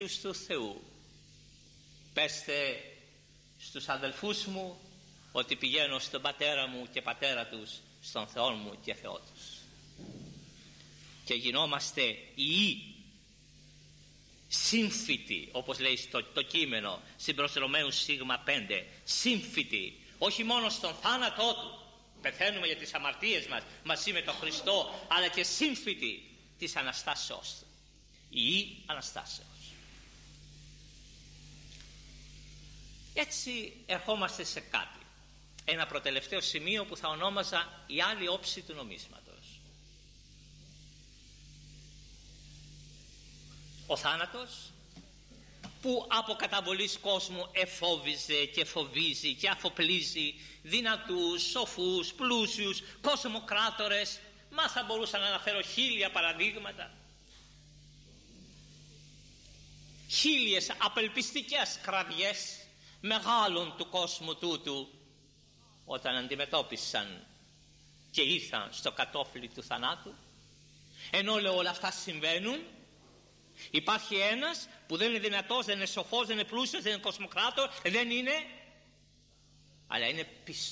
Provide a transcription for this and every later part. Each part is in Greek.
του Θεού. Πέστε στους αδελφούς μου ότι πηγαίνω στον πατέρα μου και πατέρα τους, στον Θεό μου και Θεό τους. Και γινόμαστε ιοί, σύμφυτοι, όπως λέει το κείμενο στην προς Ρωμαίους σίγμα 5, σύμφυτοι όχι μόνο στον θάνατό του, πεθαίνουμε για τις αμαρτίες μας μαζί με τον Χριστό, αλλά και σύμφυτοι της Αναστάσεως του, ιοί Αναστάσεως. Έτσι ερχόμαστε σε κάτι, ένα προτελευταίο σημείο που θα ονόμαζα η άλλη όψη του νομίσματος. Ο θάνατος που από καταβολής κόσμου εφόβιζε και φοβίζει και αφοπλίζει δυνατούς, σοφούς, πλούσιους, κοσμοκράτορες. Μα θα μπορούσα να αναφέρω 1000 παραδείγματα, 1000 απελπιστικές κραυγές μεγάλων του κόσμου τούτου, όταν αντιμετώπισαν και ήρθαν στο κατόφλι του θανάτου. Ενώ λέω όλα αυτά συμβαίνουν, υπάρχει ένας που δεν είναι δυνατός, δεν είναι σοφός, δεν είναι πλούσιος, δεν είναι κοσμοκράτορ, δεν είναι, αλλά είναι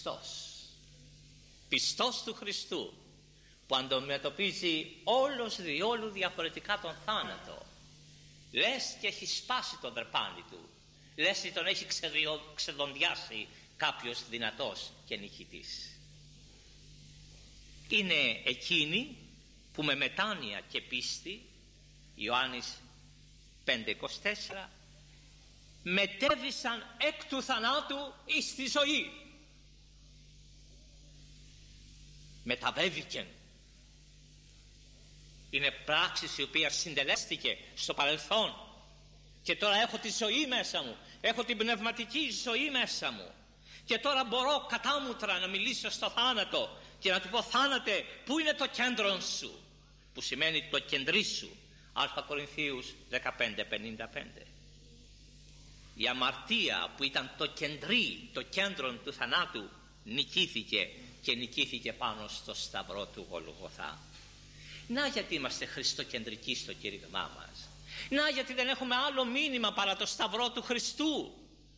πιστός του Χριστού, που αντιμετωπίζει όλος διόλου διαφορετικά τον θάνατο. Λες και έχει σπάσει το δερπάνι του, λες και τον έχει ξεδοντιάσει κάποιος δυνατός και νικητής. Είναι εκείνοι που με μετάνοια και πίστη, Ιωάννης 5:24, μετέβησαν εκ του θανάτου εις τη ζωή. Μεταβέβηκεν. Είναι πράξεις η οποία συντελέστηκε στο παρελθόν και τώρα έχω τη ζωή μέσα μου, έχω την πνευματική ζωή μέσα μου και τώρα μπορώ κατάμουτρα να μιλήσω στο θάνατο και να του πω: θάνατε, πού είναι το κέντρο σου, που σημαίνει το κεντρί σου. Α Κορινθίους 15:55. Η αμαρτία που ήταν το κεντρί, το κέντρο του θανάτου, νικήθηκε και νικήθηκε πάνω στο σταυρό του Γολγοθά. Να γιατί είμαστε χριστοκεντρικοί στο κήρυγμά μας. Να γιατί δεν έχουμε άλλο μήνυμα παρά το σταυρό του Χριστού.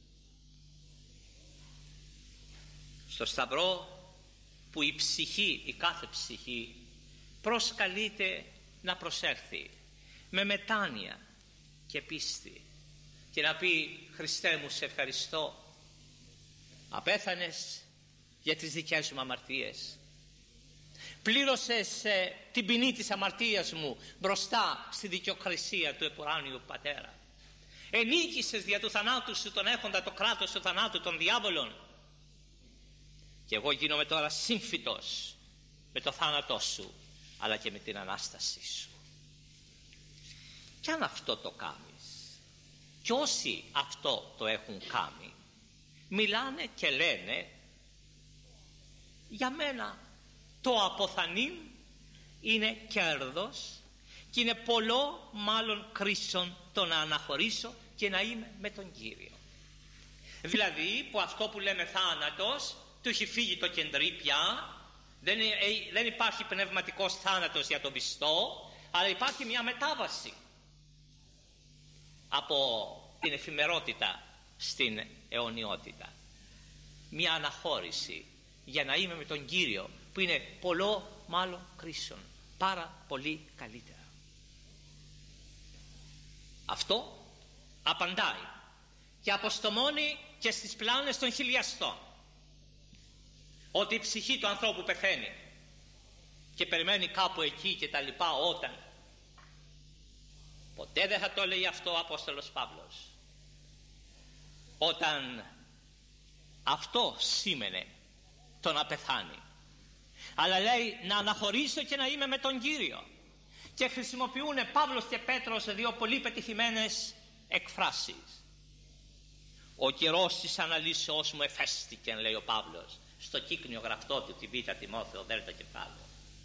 Στο σταυρό που η ψυχή, η κάθε ψυχή, προσκαλείται να προσέλθει με μετάνοια και πίστη και να πει: Χριστέ μου, σε ευχαριστώ, απέθανες για τις δικές μου αμαρτίες, πλήρωσες την ποινή της αμαρτίας μου μπροστά στη δικαιοκρισία του επουράνιου Πατέρα, ενίκησες δια του θανάτου σου τον έχοντα το κράτος του θανάτου, των διάβολων, και εγώ γίνομαι τώρα σύμφυτος με το θάνατό σου αλλά και με την Ανάστασή σου. Κι αν αυτό το κάνεις, κι όσοι αυτό το έχουν κάνει, μιλάνε και λένε: για μένα το αποθανήν είναι κέρδος και είναι πολλό μάλλον κρίσον το να αναχωρήσω και να είμαι με τον Κύριο. Δηλαδή που αυτό που λέμε θάνατος, του έχει φύγει το κεντρί πια, δεν υπάρχει πνευματικός θάνατος για τον πιστό, αλλά υπάρχει μια μετάβαση από την εφημερότητα στην αιωνιότητα, μια αναχώρηση για να είμαι με τον Κύριο, που είναι πολλό μάλλον κρίσον, πάρα πολύ καλύτερα. Αυτό απαντάει και αποστομώνει και στις πλάνες των χιλιαστών ότι η ψυχή του ανθρώπου πεθαίνει και περιμένει κάπου εκεί και τα λοιπά, όταν ποτέ δεν θα το λέει αυτό ο Απόστολος Παύλος, όταν αυτό σήμαινε το να πεθάνει, αλλά λέει να αναχωρήσω και να είμαι με τον Κύριο. Και χρησιμοποιούν Παύλος και Πέτρος δύο πολύ πετυχημένες εκφράσεις. Ο καιρός της αναλύσεώς μου εφέστηκε, λέει ο Παύλος στο κύκνιο γραφτό του, τη Β' Τιμόθεο δέλτα κεφάλαιο.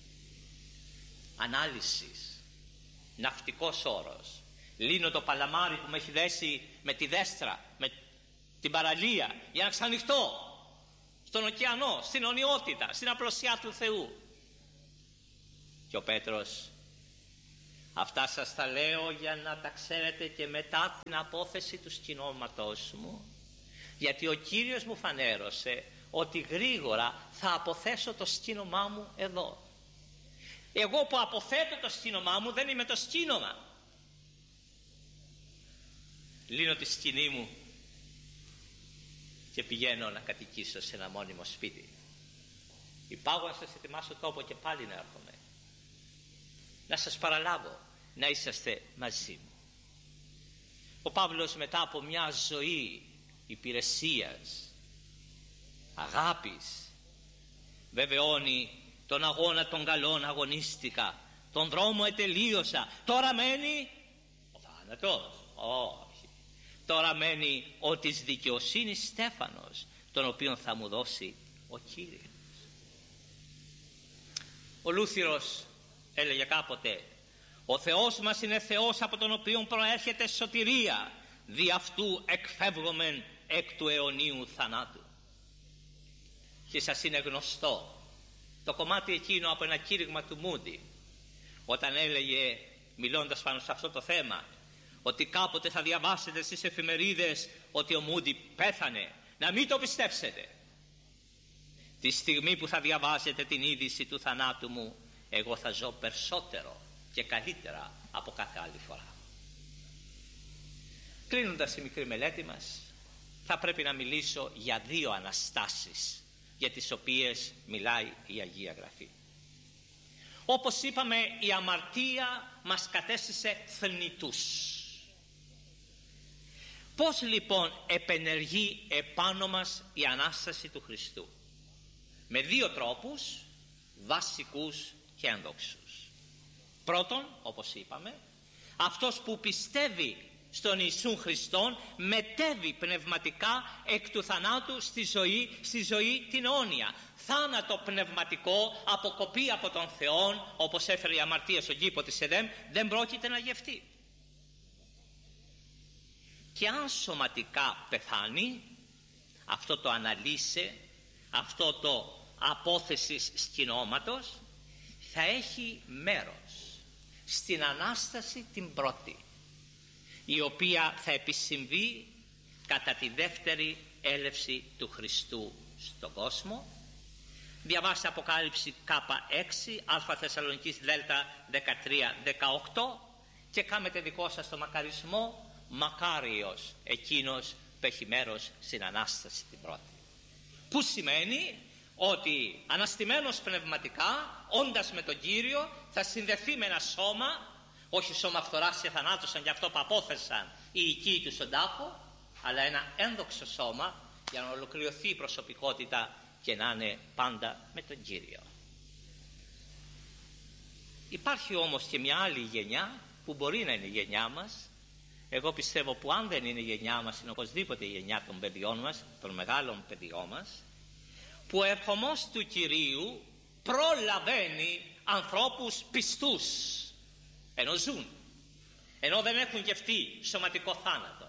Ανάλυσης, ναυτικός όρος. Λύνω το παλαμάρι που με έχει δέσει με τη δέστρα, με την παραλία, για να ξανοιχτώ στον ωκεανό, στην αιωνιότητα, στην απλωσιά του Θεού. Και ο Πέτρος Αυτά σας τα λέω για να τα ξέρετε και μετά την απόθεση του σκηνώματός μου, γιατί ο Κύριος μου φανέρωσε ότι γρήγορα θα αποθέσω το σκήνωμά μου εδώ. Εγώ που αποθέτω το σκήνωμά μου δεν είμαι το σκήνομα. Λύνω τη σκηνή μου και πηγαίνω να κατοικήσω σε ένα μόνιμο σπίτι. Υπάγω να σας ετοιμάσω τόπο και πάλι να έρχομαι, να σας παραλάβω, να είσαστε μαζί μου. Ο Παύλος μετά από μια ζωή υπηρεσίας, αγάπης, βεβαιώνει τον αγώνα των καλών αγωνίστηκα, τον δρόμο ετελείωσα, τώρα μένει ο θάνατος. Όχι, τώρα μένει ο της δικαιοσύνης στέφανος, τον οποίον θα μου δώσει ο Κύριος. Ο Λούθυρος έλεγε κάποτε: ο Θεός μας είναι Θεός από τον οποίον προέρχεται σωτηρία, δι' αυτού εκφεύγομεν εκ του αιωνίου θανάτου. Και σας είναι γνωστό το κομμάτι εκείνο από ένα κήρυγμα του Μούντι, όταν έλεγε, μιλώντας πάνω σε αυτό το θέμα, ότι κάποτε θα διαβάσετε στις εφημερίδες ότι ο Μούντι πέθανε. Να μην το πιστέψετε. Τη στιγμή που θα διαβάσετε την είδηση του θανάτου μου, εγώ θα ζω περισσότερο και καλύτερα από κάθε άλλη φορά. Κλείνοντας τη μικρή μελέτη μας, θα πρέπει να μιλήσω για δύο αναστάσεις για τις οποίες μιλάει η Αγία Γραφή. Όπως είπαμε, η αμαρτία μας κατέστησε θνητούς. Πώς λοιπόν επενεργεί επάνω μας η Ανάσταση του Χριστού? Με δύο τρόπους βασικούς και ένδοξους. Πρώτον, όπως είπαμε, αυτός που πιστεύει στον Ιησούν Χριστόν μετέβει πνευματικά εκ του θανάτου στη ζωή την αιώνια. Θάνατο πνευματικό, αποκοπή από τον Θεό, όπως έφερε η αμαρτία στον κήπο της Εδέμ, δεν πρόκειται να γευτεί. Και αν σωματικά πεθάνει, αυτό το αναλύσε, αυτό το απόθεσης σκηνώματος, θα έχει μέρος στην Ανάσταση την πρώτη, η οποία θα επισυμβεί κατά τη δεύτερη έλευση του Χριστού στον κόσμο. Διαβάστε Αποκάλυψη K6, Α Θεσσαλονικής Δέλτα 13-18 και κάμετε δικό σας το μακαρισμό, μακάριος εκείνος που έχει μέρος στην Ανάσταση την πρώτη. Που σημαίνει ότι αναστημένος πνευματικά, όντας με τον Κύριο, θα συνδεθεί με ένα σώμα, όχι σώμα φθοράς και θανάτου σαν γι' αυτό που απόθεσαν οι οικοί του στον τάφο, αλλά ένα ένδοξο σώμα για να ολοκληρωθεί η προσωπικότητα και να είναι πάντα με τον Κύριο. Υπάρχει όμως και μια άλλη γενιά που μπορεί να είναι η γενιά μας. Εγώ πιστεύω που αν δεν είναι η γενιά μας, είναι οπωσδήποτε η γενιά των παιδιών μας, των μεγάλων παιδιών μας, που ο ερχομός του Κυρίου προλαβαίνει ανθρώπους πιστούς ενώ ζουν, ενώ δεν έχουν γευτεί σωματικό θάνατο.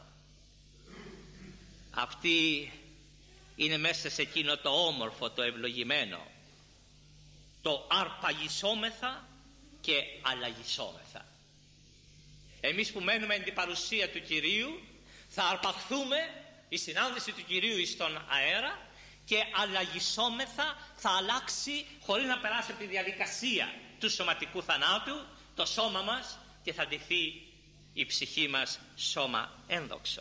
Αυτοί είναι μέσα σε εκείνο το όμορφο, το ευλογημένο, το αρπαγισόμεθα και αλλαγισόμεθα. Εμείς που μένουμε εν την παρουσία του Κυρίου θα αρπαχθούμε, η συνάντηση του Κυρίου στον αέρα, και αλλαγισόμεθα, θα αλλάξει χωρίς να περάσει από τη διαδικασία του σωματικού θανάτου το σώμα μας και θα ντυθεί η ψυχή μας σώμα ένδοξο.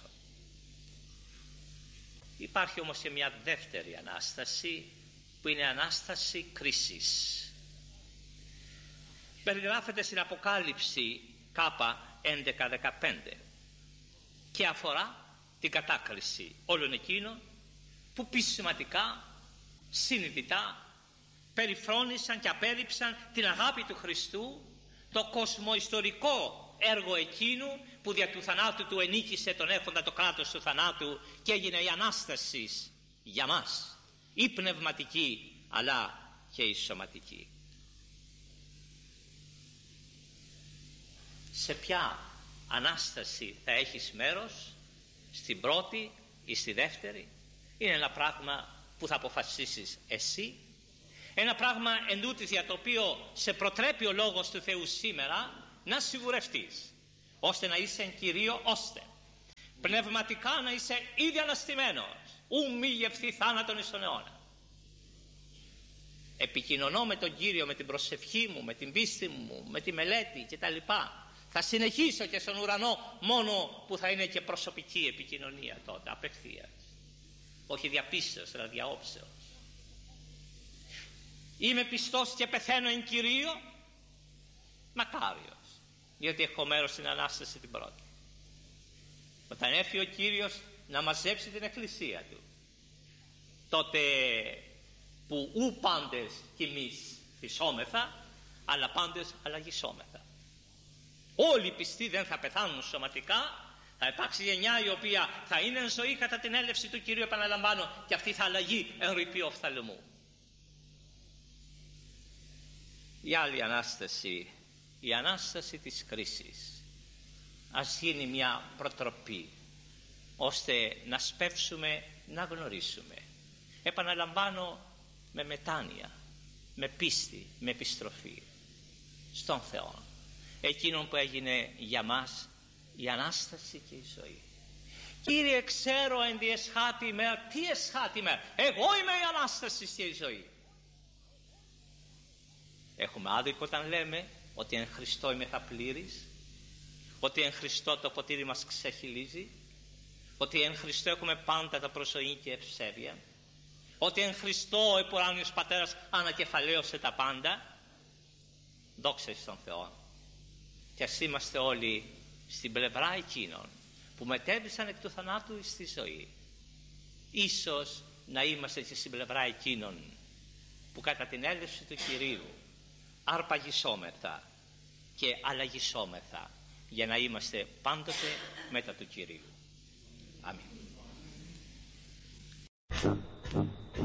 Υπάρχει όμως και μια δεύτερη Ανάσταση που είναι Ανάσταση κρίσης. Περιγράφεται στην Αποκάλυψη K11-15 και αφορά την κατάκριση όλων εκείνων που πιστηματικά, συνειδητά περιφρόνησαν και απέρριψαν την αγάπη του Χριστού, το κοσμοϊστορικό έργο εκείνου που δια του θανάτου του ενίκησε τον έχοντα το κράτος του θανάτου και έγινε η Ανάσταση για μας, η πνευματική αλλά και η σωματική. Σε ποια Ανάσταση θα έχεις μέρος, στην πρώτη ή στη δεύτερη? Είναι ένα πράγμα που θα αποφασίσεις εσύ, ένα πράγμα εντούτοις για το οποίο σε προτρέπει ο Λόγος του Θεού σήμερα να σιγουρευτείς, ώστε να είσαι εν Κυρίω, ώστε πνευματικά να είσαι ήδη αναστημένος, ου μη γευθεί θάνατον εις τον αιώνα. Επικοινωνώ με τον Κύριο, με την προσευχή μου, με την πίστη μου, με τη μελέτη κτλ. Θα συνεχίσω και στον ουρανό, μόνο που θα είναι και προσωπική επικοινωνία τότε, απευθείας, όχι διαπίστεως, αλλά διαόψεως. Είμαι πιστός και πεθαίνω εν Κυρίω, μακάριος, γιατί έχω μέρος στην Ανάσταση την πρώτη. Όταν έρθει ο Κύριος να μαζέψει την εκκλησία του, τότε που ου πάντες κοιμείς φυσόμεθα, αλλά πάντες αλλαγισόμεθα. Όλοι οι πιστοί δεν θα πεθάνουν σωματικά, θα υπάρξει γενιά η οποία θα είναι εν ζωή κατά την έλευση του Κυρίου, επαναλαμβάνω, και αυτή θα αλλαγεί εν ρηπή οφθαλμού. Η άλλη Ανάσταση, η Ανάσταση της κρίσης, ας γίνει μια προτροπή, ώστε να σπεύσουμε να γνωρίσουμε, επαναλαμβάνω, με μετάνοια, με πίστη, με επιστροφή στον Θεό, εκείνον που έγινε για μας η Ανάσταση και η ζωή. Κύριε, ξέρω εν τη εσχάτη ημέρα. Τι εσχάτη ημέρα? Εγώ είμαι η Ανάσταση και η ζωή. Έχουμε άδικο όταν λέμε ότι εν Χριστώ είμαι θα πλήρης, ότι εν Χριστώ το ποτήρι μας ξεχυλίζει, ότι εν Χριστώ έχουμε πάντα τα προσοχή και ευσέβεια, ότι εν Χριστώ ο επουράνιος Πατέρας ανακεφαλαίωσε τα πάντα. Δόξα εις τον Θεό. Και ας είμαστε όλοι στην πλευρά εκείνων που μετέβησαν εκ του θανάτου στη ζωή. Ίσως να είμαστε και στην πλευρά εκείνων που κατά την έλευση του Κυρίου αρπαγισόμεθα και αλλαγισόμεθα, για να είμαστε πάντοτε μετά του Κυρίου. Αμήν.